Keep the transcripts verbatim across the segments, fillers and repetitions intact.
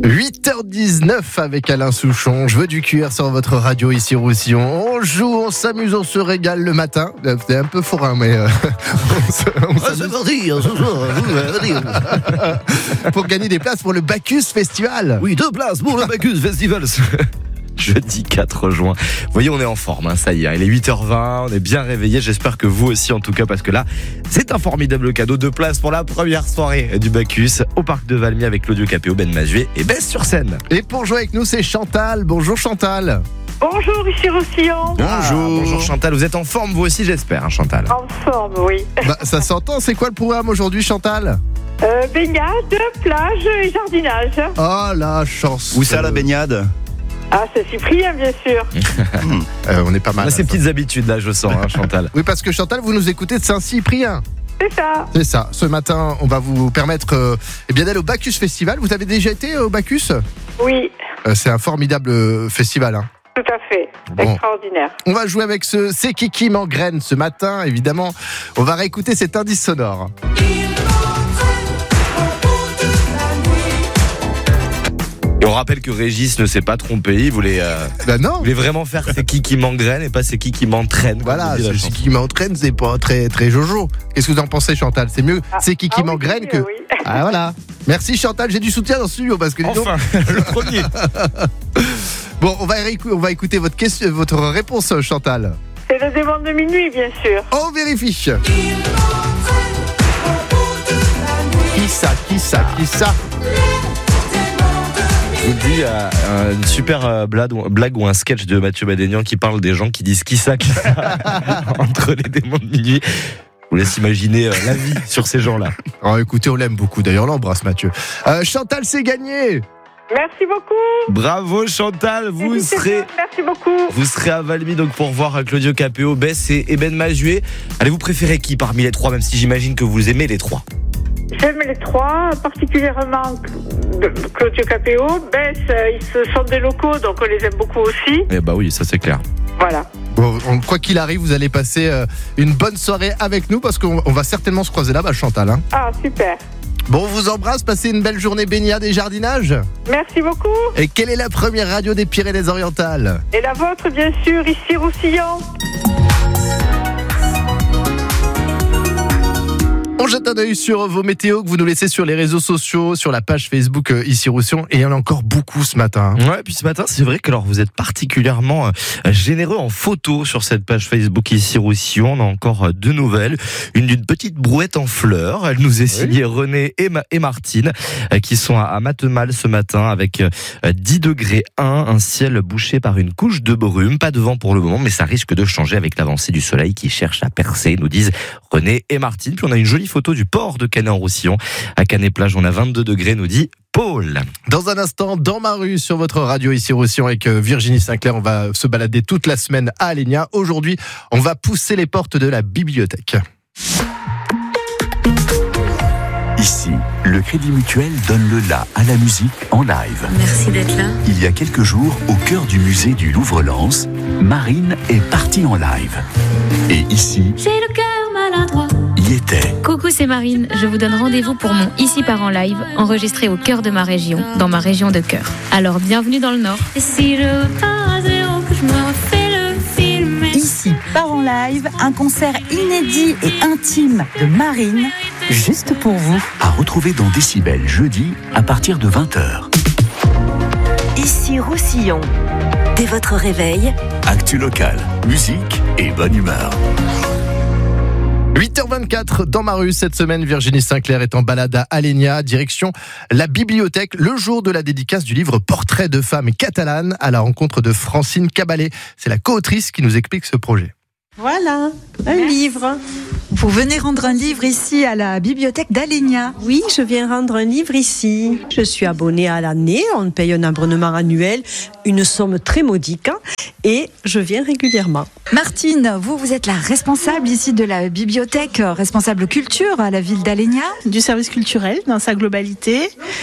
huit heures dix-neuf avec Alain Souchon. Je veux du cuir sur votre radio ici Roussillon. On joue, on s'amuse, on se régale le matin. C'est un peu forain, mais euh, on se, on ah, c'est parti, ce soir. Pour gagner des places pour le Bacchus Festival. Oui, deux places pour le Bacchus Festival. Jeudi quatre juin. Vous voyez, on est en forme, hein, ça y est. Il est huit heures vingt, on est bien réveillés. J'espère que vous aussi, en tout cas, parce que là, c'est un formidable cadeau de place pour la première soirée du Bacchus au parc de Valmy avec l'Audio K P O, Ben Mazué et Bess sur scène. Et pour jouer avec nous, c'est Chantal. Bonjour Chantal. Bonjour, ici Roussillon. Bonjour. Ah, bonjour Chantal. Vous êtes en forme, vous aussi, j'espère, hein, Chantal. En forme, oui. Bah, ça s'entend. C'est quoi le programme aujourd'hui, Chantal? euh, Baignade, plage et jardinage. Oh la chance. Où ça, la baignade? Ah, c'est Cyprien, bien sûr. euh, on est pas mal. On a ces petites habitudes là, je sens, hein, Chantal. Oui, parce que Chantal, vous nous écoutez de Saint-Cyprien. C'est ça. C'est ça. Ce matin, on va vous permettre euh, eh bien, d'aller au Bacchus Festival. Vous avez déjà été au Bacchus? Oui. Euh, c'est un formidable euh, festival. Hein. Tout à fait. Bon. Extraordinaire. On va jouer avec ce C'est qui qui m'engraine ce matin, évidemment. On va réécouter cet indice sonore. Et on rappelle que Régis ne s'est pas trompé, il voulait, euh, ben non. il voulait vraiment faire c'est qui qui m'engraine et pas c'est qui qui m'entraîne. Voilà, c'est qui qui m'entraîne, c'est pas très, très jojo. Qu'est-ce que vous en pensez, Chantal? C'est mieux ah. c'est qui qui ah, m'engraine oui, que... Oui. Ah voilà. Merci Chantal, j'ai du soutien dans le studio parce que... Enfin, le premier. Bon, on va, on va écouter votre, question, votre réponse, Chantal. C'est le démon de minuit, bien sûr. On vérifie. Qui ça, qui ça, qui ça? Je vous dis euh, une super euh, blague, blague ou un sketch de Mathieu Badénian qui parle des gens qui disent qui ça, qui ça entre les démons de minuit. Je vous laisse imaginer euh, la vie sur ces gens-là. Oh, écoutez, on l'aime beaucoup. D'ailleurs, on l'embrasse, Mathieu. Euh, Chantal, c'est gagné. Merci beaucoup. Bravo Chantal, vous serez, merci beaucoup. Vous serez à Valmy donc pour voir Claudio Capéo, Bess et Ben Mazué. Allez, vous préférez qui parmi les trois, même si j'imagine que vous aimez les trois? J'aime les trois, particulièrement Claudio Capéo. Bess, ils sont des locaux, donc on les aime beaucoup aussi. Eh bah oui, ça c'est clair. Voilà. Bon, quoi qu'il arrive, vous allez passer une bonne soirée avec nous parce qu'on va certainement se croiser là-bas, Chantal. Hein. Ah, super. Bon, on vous embrasse, passez une belle journée baignade et jardinage. Merci beaucoup. Et quelle est la première radio des Pyrénées-Orientales? Et la vôtre, bien sûr, ici Roussillon. On jette un œil sur vos météos que vous nous laissez sur les réseaux sociaux, sur la page Facebook euh, ici Roussillon, et il y en a encore beaucoup ce matin. Ouais, puis ce matin, c'est vrai que alors vous êtes particulièrement euh, généreux en photos sur cette page Facebook ici Roussillon. On a encore euh, deux nouvelles. Une d'une petite brouette en fleurs. Elle nous est signée oui. René et, Ma- et Martine, euh, qui sont à, à Matemal ce matin avec euh, dix degrés un, un ciel bouché par une couche de brume. Pas de vent pour le moment, mais ça risque de changer avec l'avancée du soleil qui cherche à percer, nous disent René et Martine. Puis on a une jolie photo du port de Canet-en-Roussillon. À Canet-Plage, on a vingt-deux degrés, nous dit Paul. Dans un instant, dans ma rue, sur votre radio ici Roussillon avec Virginie Sinclair, on va se balader toute la semaine à Alenia. Aujourd'hui, on va pousser les portes de la bibliothèque. Ici, le Crédit Mutuel donne le la à la musique en live. Merci d'être là. Il y a quelques jours, au cœur du musée du Louvre-Lens, Marine est partie en live. Et ici, j'ai le cœur maladroit. Y était. Coucou, c'est Marine. Je vous donne rendez-vous pour mon Ici part en live, enregistré au cœur de ma région, dans ma région de cœur. Alors, bienvenue dans le Nord. Et si je repars à zéro, que je me refais le film. Ici part en live, un concert inédit et intime de Marine, juste pour vous. À retrouver dans Décibel jeudi à partir de vingt heures. Ici Roussillon. Dès votre réveil, actu local, musique et bonne humeur. huit heures vingt-quatre, dans ma rue, cette semaine, Virginie Sinclair est en balade à Alenia, direction la bibliothèque, le jour de la dédicace du livre Portrait de femme catalane à la rencontre de Francine Caballet. C'est la co-autrice qui nous explique ce projet. Voilà, un livre. Vous venez rendre un livre ici à la bibliothèque d'Alenia. Oui, je viens rendre un livre ici. Je suis abonnée à l'année, on paye un abonnement annuel, une somme très modique, et je viens régulièrement. Martine, vous, vous êtes la responsable ici de la bibliothèque, responsable culture à la ville d'Alenia. Du service culturel dans sa globalité.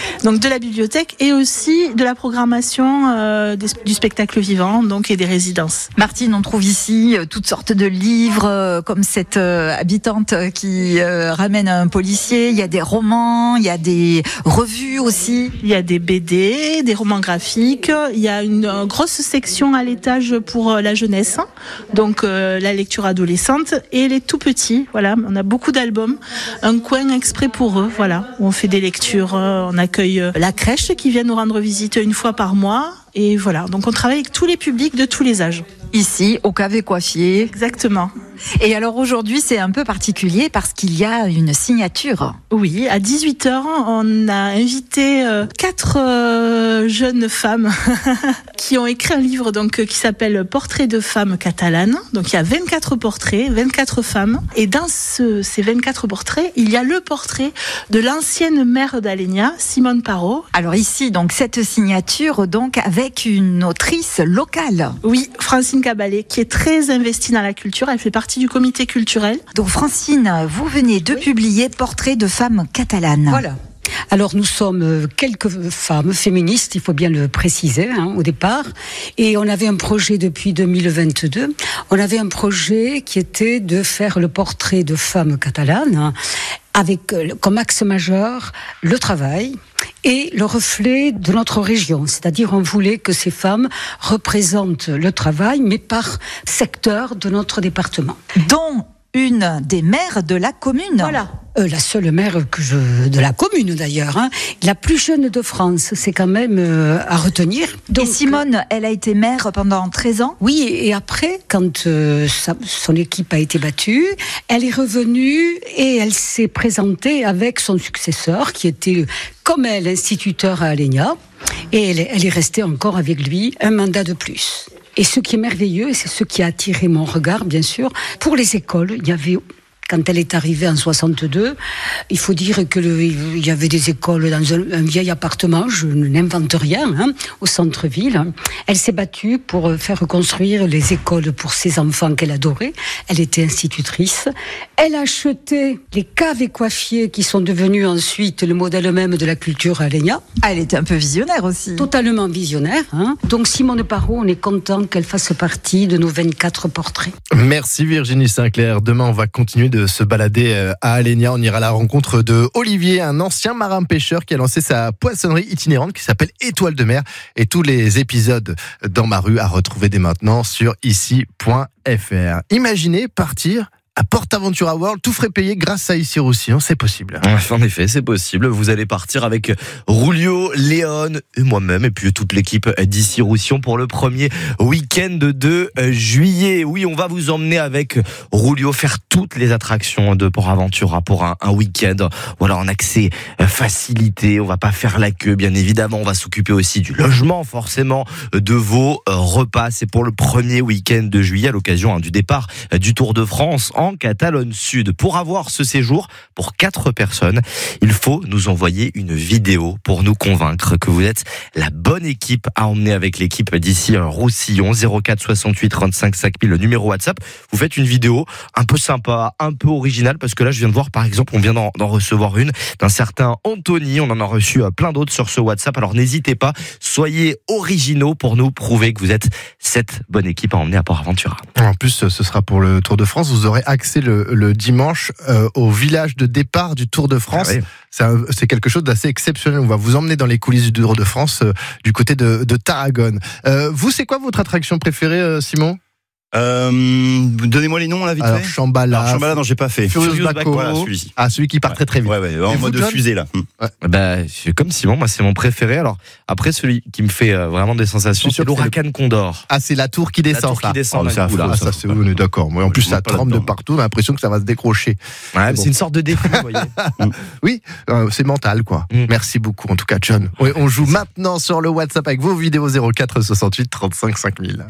Donc de la bibliothèque et aussi de la programmation euh, des, du spectacle vivant, donc et des résidences. Martine, on trouve ici euh, toutes sortes de livres, euh, comme cette euh, habitante qui euh, ramène un policier. Il y a des romans, il y a des revues aussi. Il y a des B D, des romans graphiques. Il y a une euh, grosse section à l'étage pour euh, la jeunesse, donc euh, la lecture adolescente et les tout petits. Voilà, on a beaucoup d'albums, un coin exprès pour eux. Voilà, où on fait des lectures, euh, on accueille euh, la crèche qui vient nous rendre visite une fois par mois. Et voilà, donc on travaille avec tous les publics de tous les âges. Ici, au Cavé Coiffier. Exactement. Et alors aujourd'hui, c'est un peu particulier parce qu'il y a une signature. Oui, à dix-huit heures, on a invité euh, quatre euh, jeunes femmes qui ont écrit un livre donc, qui s'appelle Portrait de femmes catalanes. Donc il y a vingt-quatre portraits, vingt-quatre femmes. Et dans ce, ces vingt-quatre portraits, il y a le portrait de l'ancienne maire d'Alenia, Simone Parot. Alors ici, donc cette signature donc avec une autrice locale. Oui, Francine Caballet, qui est très investie dans la culture. Elle fait partie du comité culturel. Donc Francine, vous venez de oui. publier Portrait de femmes catalanes. Voilà. Alors nous sommes quelques femmes féministes, il faut bien le préciser hein, au départ, et on avait un projet depuis deux mille vingt-deux. On avait un projet qui était de faire le portrait de femmes catalanes hein, avec comme axe majeur le travail et le reflet de notre région. C'est-à-dire on voulait que ces femmes représentent le travail, mais par secteur de notre département. Dont une des maires de la commune. Voilà. Euh, la seule maire que je, de la commune d'ailleurs, hein. La plus jeune de France, c'est quand même euh, à retenir. Donc, et Simone, elle a été maire pendant treize ans. Oui, et après, quand euh, sa, son équipe a été battue, elle est revenue et elle s'est présentée avec son successeur, qui était, comme elle, instituteur à Alenia, et elle, elle est restée encore avec lui un mandat de plus. Et ce qui est merveilleux, et c'est ce qui a attiré mon regard, bien sûr, pour les écoles, il y avait... Quand elle est arrivée en soixante-deux, il faut dire que le, il y avait des écoles dans un, un vieil appartement, je n'invente rien, hein, au centre-ville. Elle s'est battue pour faire reconstruire les écoles pour ses enfants qu'elle adorait. Elle était institutrice. Elle a acheté les caves et coiffiers qui sont devenus ensuite le modèle même de la culture à Alenia. Elle était un peu visionnaire aussi. Totalement visionnaire. Hein. Donc Simone Parot, on est content qu'elle fasse partie de nos vingt-quatre portraits. Merci Virginie Sinclair. Demain, on va continuer de se balader à Alenia. On ira à la rencontre de Olivier, un ancien marin-pêcheur qui a lancé sa poissonnerie itinérante qui s'appelle Étoile de mer. Et tous les épisodes dans ma rue à retrouver dès maintenant sur ici point f r. Imaginez partir à PortAventura World, tout frais payé grâce à Ici Roussillon, c'est possible. En effet, c'est possible. Vous allez partir avec Rulio, Léon et moi-même, et puis toute l'équipe d'Ici Roussillon pour le premier week-end de juillet. Oui, on va vous emmener avec Rulio faire toutes les attractions de PortAventura pour un, un week-end. Voilà, en accès facilité. On va pas faire la queue, bien évidemment. On va s'occuper aussi du logement, forcément, de vos repas. C'est pour le premier week-end de juillet à l'occasion hein, du départ du Tour de France en Catalogne Sud. Pour avoir ce séjour pour quatre personnes, il faut nous envoyer une vidéo pour nous convaincre que vous êtes la bonne équipe à emmener avec l'équipe d'ici Roussillon. zéro quatre soixante-huit trente-cinq cinq mille, le numéro WhatsApp. Vous faites une vidéo un peu sympa, un peu originale, parce que là, je viens de voir, par exemple, on vient d'en, d'en recevoir une d'un certain Anthony. On en a reçu plein d'autres sur ce WhatsApp. Alors n'hésitez pas, soyez originaux pour nous prouver que vous êtes cette bonne équipe à emmener à PortAventura. En plus, ce sera pour le Tour de France. Vous aurez accès le, le dimanche euh, au village de départ du Tour de France. Ah oui. c'est, un, c'est quelque chose d'assez exceptionnel. On va vous emmener dans les coulisses du Tour de France euh, du côté de, de Tarragone. Euh, vous, c'est quoi votre attraction préférée, euh, Simon ? Euh, donnez-moi les noms là vite Alors, fait. Shambhala. Alors Shambhala non j'ai pas fait. Furious Baco. Voilà celui-ci. Ah celui qui part ouais. très très vite. Ouais ouais en mode de fusée là. Ouais. Bah c'est comme Simon, moi c'est mon préféré. Alors après celui qui me fait vraiment des sensations, c'est l'Huracan le... Condor. Ah c'est la tour qui descend. La tour ça. qui descend. Oh, c'est affreux, là, ça, ça c'est on est d'accord. Moi en plus ça tremble de partout, on a l'impression que ça va se décrocher. Ouais, c'est, bon. c'est une sorte de défi, vous voyez. Oui, euh, c'est mental quoi. Mm. Merci beaucoup en tout cas John. Oui, on joue maintenant sur le WhatsApp avec vos vidéos zéro quatre soixante-huit trente-cinq cinq mille.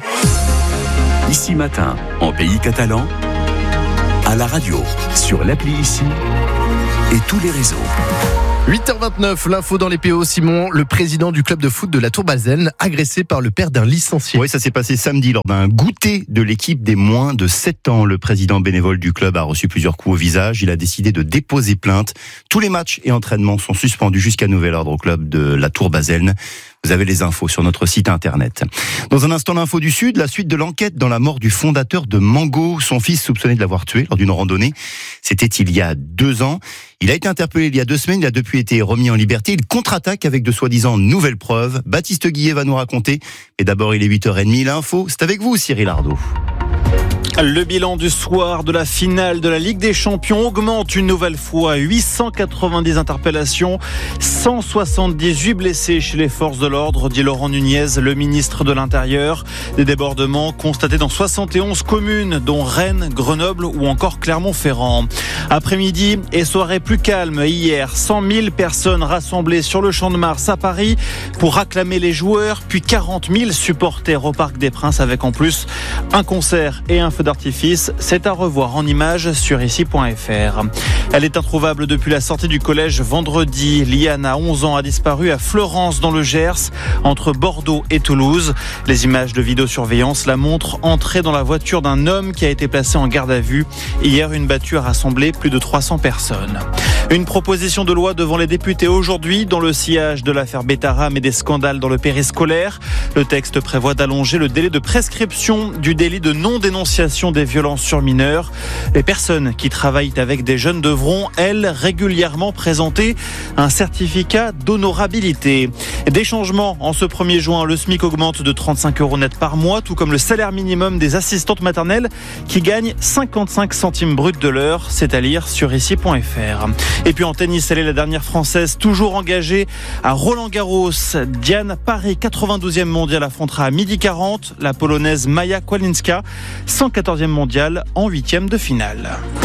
Ici Matin, en pays catalan, à la radio, sur l'appli Ici et tous les réseaux. huit heures vingt-neuf, l'info dans les P O. Simon, le président du club de foot de la Tour Baselne, agressé par le père d'un licencié. Oui, ça s'est passé samedi lors d'un goûter de l'équipe des moins de sept ans. Le président bénévole du club a reçu plusieurs coups au visage. Il a décidé de déposer plainte. Tous les matchs et entraînements sont suspendus jusqu'à nouvel ordre au club de la Tour Baselne. Vous avez les infos sur notre site internet. Dans un instant, l'info du Sud, la suite de l'enquête dans la mort du fondateur de Mango. Son fils soupçonné de l'avoir tué lors d'une randonnée. C'était il y a deux ans. Il a été interpellé il y a deux semaines. Il a depuis été remis en liberté. Il contre-attaque avec de soi-disant nouvelles preuves. Baptiste Guillet va nous raconter. Et d'abord, il est huit heures trente. L'info, c'est avec vous, Cyril Ardo. Le bilan du soir de la finale de la Ligue des Champions augmente une nouvelle fois. huit cent quatre-vingt-dix interpellations, cent soixante-dix-huit blessés chez les forces de l'ordre, dit Laurent Nunez, le ministre de l'Intérieur. Des débordements constatés dans soixante et onze communes, dont Rennes, Grenoble ou encore Clermont-Ferrand. Après-midi et soirée plus calme hier, cent mille personnes rassemblées sur le Champ de Mars à Paris pour acclamer les joueurs, puis quarante mille supporters au Parc des Princes avec en plus un concert et un feu d'artifice. C'est à revoir en images sur ici point f r. Elle est introuvable depuis la sortie du collège vendredi. Liana, onze ans, a disparu à Fleurance dans le Gers, entre Bordeaux et Toulouse. Les images de vidéosurveillance la montrent entrer dans la voiture d'un homme qui a été placé en garde à vue. Hier, une battue a rassemblé plus de trois cents personnes. Une proposition de loi devant les députés aujourd'hui dans le sillage de l'affaire Bétaram et des scandales dans le périscolaire. Le texte prévoit d'allonger le délai de prescription du délit de non-dénonciation des violences sur mineurs. Les personnes qui travaillent avec des jeunes devront, elles, régulièrement présenter un certificat d'honorabilité. Des changements en ce premier juin. Le SMIC augmente de trente-cinq euros net par mois, tout comme le salaire minimum des assistantes maternelles qui gagnent cinquante-cinq centimes bruts de l'heure. C'est à lire sur ici point f r. Et puis en tennis, elle est la dernière française toujours engagée à Roland-Garros. Diane Parry, quatre-vingt-douzième mondiale, affrontera à midi quarante la polonaise Maja Kwalinska, cent quatorzième mondiale en huitième de finale.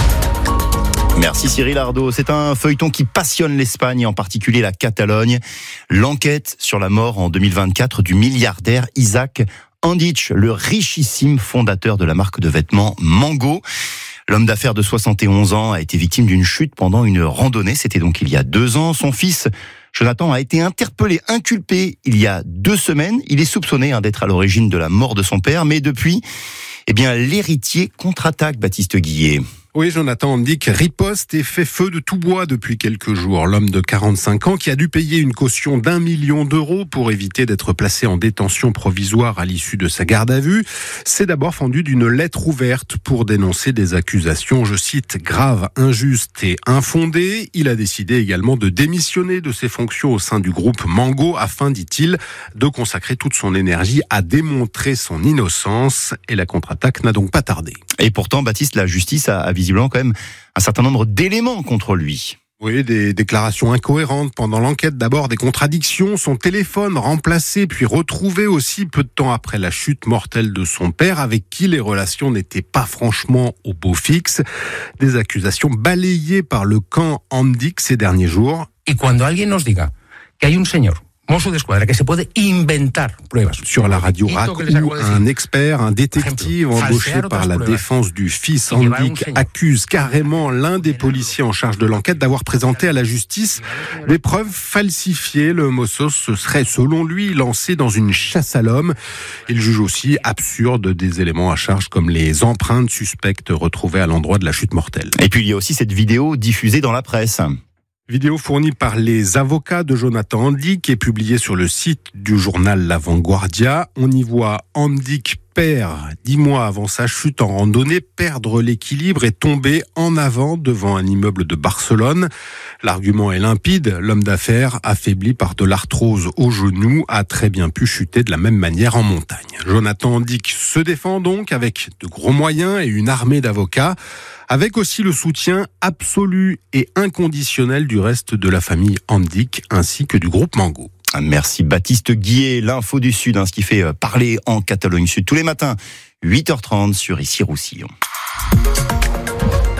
Merci Cyril Ardo. C'est un feuilleton qui passionne l'Espagne, en particulier la Catalogne. L'enquête sur la mort en deux mille vingt-quatre du milliardaire Isaac Andich, le richissime fondateur de la marque de vêtements Mango. L'homme d'affaires de soixante et onze ans a été victime d'une chute pendant une randonnée. C'était donc il y a deux ans. Son fils, Jonathan, a été interpellé, inculpé il y a deux semaines. Il est soupçonné hein, d'être à l'origine de la mort de son père. Mais depuis, eh bien, l'héritier contre-attaque, Baptiste Guillet. Oui, Jonathan Andich riposte et fait feu de tout bois depuis quelques jours. L'homme de quarante-cinq ans qui a dû payer une caution d'un million d'euros pour éviter d'être placé en détention provisoire à l'issue de sa garde à vue, s'est d'abord fendu d'une lettre ouverte pour dénoncer des accusations, je cite, graves, injustes et infondées. Il a décidé également de démissionner de ses fonctions au sein du groupe Mango afin, dit-il, de consacrer toute son énergie à démontrer son innocence. Et la contre-attaque n'a donc pas tardé. Et pourtant, Baptiste, la justice a visiblement quand même un certain nombre d'éléments contre lui. Oui, des déclarations incohérentes pendant l'enquête. D'abord, des contradictions. Son téléphone remplacé, puis retrouvé aussi peu de temps après la chute mortelle de son père, avec qui les relations n'étaient pas franchement au beau fixe. Des accusations balayées par le camp Andich ces derniers jours. Et quand alguien nous diga qu'il y a un señor Mosso d'Esquadra, que se puede inventar pruebas. Sur la radio R A C, où un expert, un détective embauché par la défense du fils Andich accuse carrément l'un des policiers en charge de l'enquête d'avoir présenté à la justice des preuves falsifiées. Le Mosso se serait, selon lui, lancé dans une chasse à l'homme. Il juge aussi absurde des éléments à charge comme les empreintes suspectes retrouvées à l'endroit de la chute mortelle. Et puis il y a aussi cette vidéo diffusée dans la presse. Vidéo fournie par les avocats de Jonathan Andich et publiée sur le site du journal La Vanguardia. On y voit Andich père, dix mois avant sa chute en randonnée, perdre l'équilibre et tomber en avant devant un immeuble de Barcelone. L'argument est limpide, l'homme d'affaires, affaibli par de l'arthrose au genou, a très bien pu chuter de la même manière en montagne. Jonathan Andich se défend donc avec de gros moyens et une armée d'avocats, avec aussi le soutien absolu et inconditionnel du reste de la famille Andich ainsi que du groupe Mango. Merci Baptiste Guillet, l'info du Sud, hein, ce qui fait parler en Catalogne Sud tous les matins, huit heures trente sur Ici Roussillon.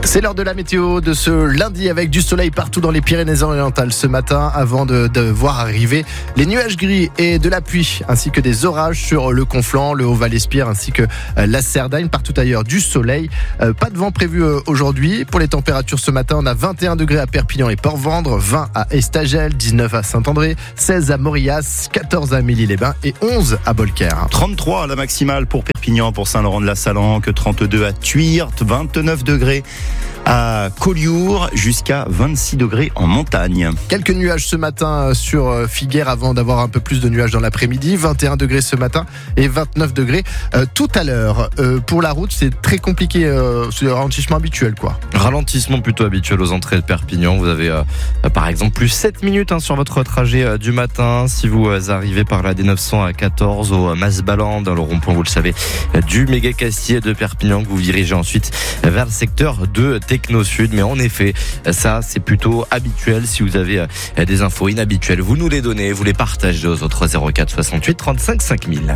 C'est l'heure de la météo de ce lundi avec du soleil partout dans les Pyrénées-Orientales ce matin avant de, de voir arriver les nuages gris et de la pluie ainsi que des orages sur le Conflent, le Haut-Val-Espire ainsi que la Cerdagne. Partout ailleurs du soleil. Euh, pas de vent prévu aujourd'hui. Pour les températures ce matin, on a vingt et un degrés à Perpignan et Port-Vendre, vingt à Estagel, dix-neuf à Saint-André, seize à Mauriac, quatorze à Milly-les-Bains et onze à Beaurepaire. trente-trois la maximale pour Perpignan, pour Saint-Laurent-de-la-Salanque, trente-deux à Thuir, vingt-neuf degrés à Collioure, jusqu'à vingt-six degrés en montagne. Quelques nuages ce matin sur Figueres avant d'avoir un peu plus de nuages dans l'après-midi. vingt et un degrés ce matin et vingt-neuf degrés euh, tout à l'heure. Euh, pour la route, c'est très compliqué. Euh, c'est un ralentissement habituel, quoi. Ralentissement plutôt habituel aux entrées de Perpignan. Vous avez euh, par exemple plus sept minutes hein, sur votre trajet euh, du matin. Si vous euh, arrivez par la D neuf cent quatorze au euh, Mas-Ballan, dans le rond-point, vous le savez, euh, du Méga-Castier de Perpignan, que vous dirigez ensuite vers le secteur de Techno-Sud. Mais en effet, ça c'est plutôt habituel. Si vous avez euh, des infos inhabituelles, vous nous les donnez, vous les partagez aux autres. Zéro quatre soixante-huit trente-cinq cinq mille.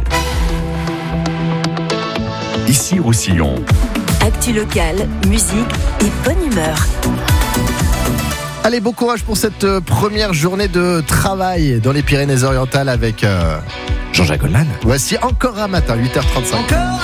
Ici Roussillon. Actu locale, musique et bonne humeur. Allez, bon courage pour cette première journée de travail dans les Pyrénées-Orientales avec euh, Jean-Jacques Goldman. Voici encore un matin, huit heures trente-cinq. Encore